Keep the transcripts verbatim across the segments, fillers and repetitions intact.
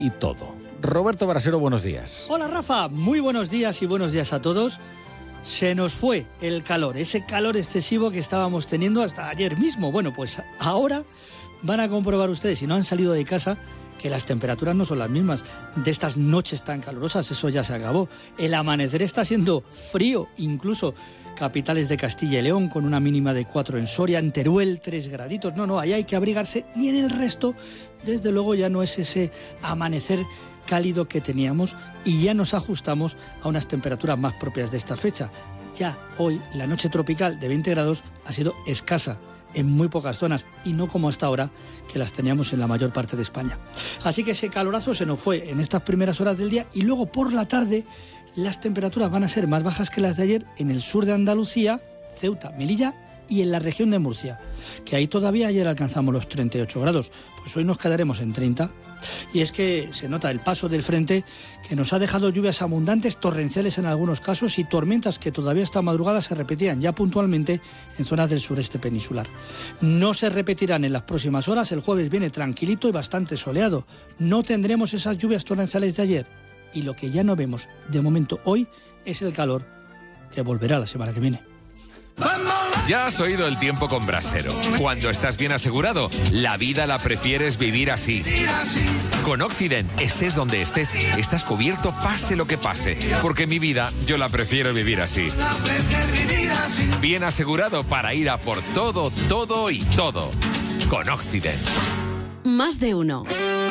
y todo. Roberto Brasero, buenos días. Hola Rafa, muy buenos días y buenos días a todos. Se nos fue el calor, ese calor excesivo que estábamos teniendo hasta ayer mismo. Bueno, pues ahora van a comprobar ustedes, si no han salido de casa, que las temperaturas no son las mismas de estas noches tan calurosas. Eso ya se acabó. El amanecer está siendo frío, incluso capitales de Castilla y León, con una mínima de cuatro en Soria, en Teruel tres graditos. No, no, ahí hay que abrigarse, y en el resto, desde luego, ya no es ese amanecer cálido que teníamos, y ya nos ajustamos a unas temperaturas más propias de esta fecha. Ya hoy la noche tropical de veinte grados ha sido escasa en muy pocas zonas, y no como hasta ahora, que las teníamos en la mayor parte de España. Así que ese calorazo se nos fue en estas primeras horas del día, y luego por la tarde las temperaturas van a ser más bajas que las de ayer en el sur de Andalucía, Ceuta, Melilla y en la región de Murcia, que ahí todavía ayer alcanzamos los treinta y ocho grados, pues hoy nos quedaremos en treinta. Y es que se nota el paso del frente, que nos ha dejado lluvias abundantes, torrenciales en algunos casos, y tormentas que todavía esta madrugada se repetían ya puntualmente en zonas del sureste peninsular. No se repetirán en las próximas horas. El jueves viene tranquilito y bastante soleado. No tendremos esas lluvias torrenciales de ayer, y lo que ya no vemos de momento hoy es el calor, que volverá la semana que viene. Ya has oído el tiempo con Brasero. Cuando estás bien asegurado, la vida la prefieres vivir así. Con Occident, estés donde estés, estás cubierto pase lo que pase. Porque mi vida, yo la prefiero vivir así. Bien asegurado para ir a por todo, todo y todo. Con Occident. Más de uno.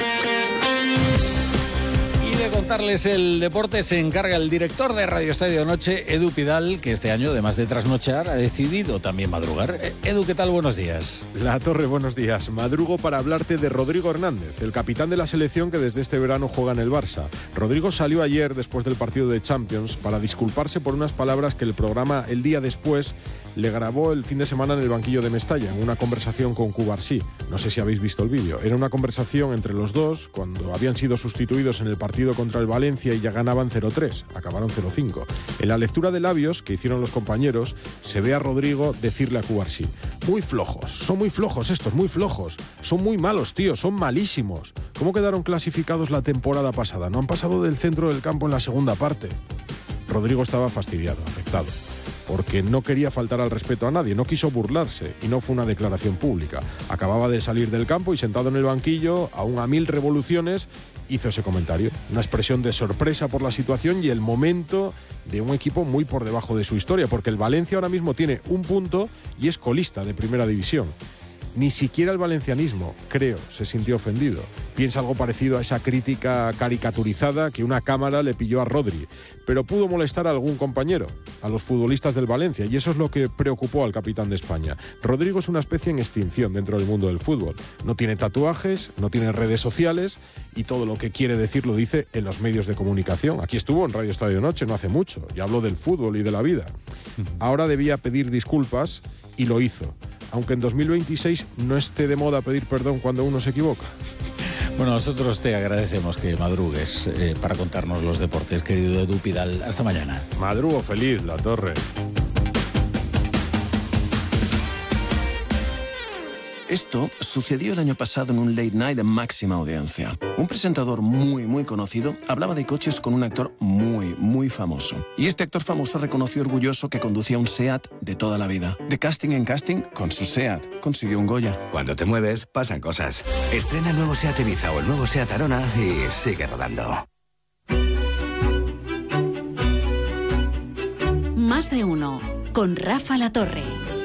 De contarles el deporte se encarga el director de Radio Estadio Noche, Edu Pidal, que este año, además de trasnochar, ha decidido también madrugar. Edu, ¿qué tal? Buenos días. La Torre, buenos días. Madrugo para hablarte de Rodrigo Hernández, el capitán de la selección que desde este verano juega en el Barça. Rodrigo salió ayer, después del partido de Champions, para disculparse por unas palabras que el programa El Día Después le grabó el fin de semana en el banquillo de Mestalla, en una conversación con Cubarsí. No sé si habéis visto el vídeo. Era una conversación entre los dos cuando habían sido sustituidos en el partido contra el Valencia y ya ganaban cero tres, acabaron cero cinco. En la lectura de labios que hicieron los compañeros, se ve a Rodrigo decirle a Cubarsí: muy flojos, son muy flojos estos, muy flojos, son muy malos, tío, son malísimos. ¿Cómo quedaron clasificados la temporada pasada? No han pasado del centro del campo en la segunda parte. Rodrigo estaba fastidiado, afectado, porque no quería faltar al respeto a nadie, no quiso burlarse, y no fue una declaración pública. Acababa de salir del campo y, sentado en el banquillo, aún a mil revoluciones, hizo ese comentario. Una expresión de sorpresa por la situación y el momento de un equipo muy por debajo de su historia, porque el Valencia ahora mismo tiene un punto y es colista de primera división. Ni siquiera el valencianismo, creo, se sintió ofendido. Piensa algo parecido a esa crítica caricaturizada que una cámara le pilló a Rodri, pero pudo molestar a algún compañero, a los futbolistas del Valencia, y eso es lo que preocupó al capitán de España. Rodrigo es una especie en extinción dentro del mundo del fútbol. No tiene tatuajes, no tiene redes sociales, y todo lo que quiere decir lo dice en los medios de comunicación. Aquí estuvo en Radio Estadio Noche no hace mucho y habló del fútbol y de la vida. Ahora debía pedir disculpas y lo hizo, aunque en dos mil veintiséis no esté de moda pedir perdón cuando uno se equivoca. Bueno, nosotros te agradecemos que madrugues eh, para contarnos los deportes, querido Edu Pidal. Hasta mañana. Madrugo feliz, La Torre. Esto sucedió el año pasado en un late night de máxima audiencia. Un presentador muy, muy conocido hablaba de coches con un actor muy, muy famoso. Y este actor famoso reconoció orgulloso que conducía un SEAT de toda la vida. De casting en casting, con su SEAT consiguió un Goya. Cuando te mueves, pasan cosas. Estrena el nuevo SEAT Ibiza o el nuevo SEAT Arona y sigue rodando. Más de uno, con Rafa La Torre.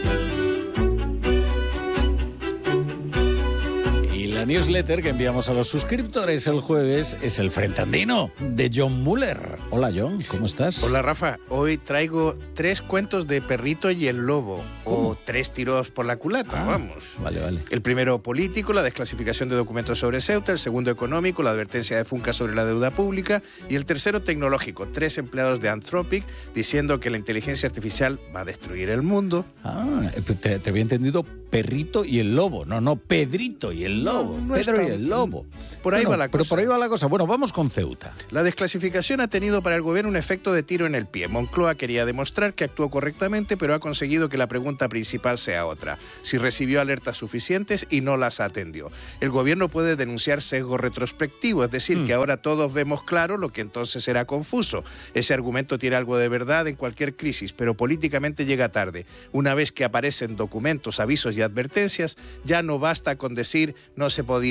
La newsletter que enviamos a los suscriptores el jueves es el Frente Andino de John Muller. Hola John, ¿cómo estás? Hola Rafa, hoy traigo tres cuentos de Perrito y el Lobo, ¿Cómo? o tres tiros por la culata, ah, vamos. Vale, vale. El primero político, la desclasificación de documentos sobre Ceuta, el segundo económico, la advertencia de Funca sobre la deuda pública, y el tercero tecnológico, tres empleados de Anthropic diciendo que la inteligencia artificial va a destruir el mundo. Ah, te, te había entendido Perrito y el Lobo. No, no, Pedrito y el Lobo. No, no Pedro está- y el Lobo. Por ahí Bueno, va la pero cosa. por ahí va la cosa. Bueno, vamos con Ceuta. La desclasificación ha tenido para el gobierno un efecto de tiro en el pie. Moncloa quería demostrar que actuó correctamente, pero ha conseguido que la pregunta principal sea otra: si recibió alertas suficientes y no las atendió. El gobierno puede denunciar sesgo retrospectivo, es decir, Mm. que ahora todos vemos claro lo que entonces era confuso. Ese argumento tiene algo de verdad en cualquier crisis, pero políticamente llega tarde. Una vez que aparecen documentos, avisos y advertencias, ya no basta con decir no se podía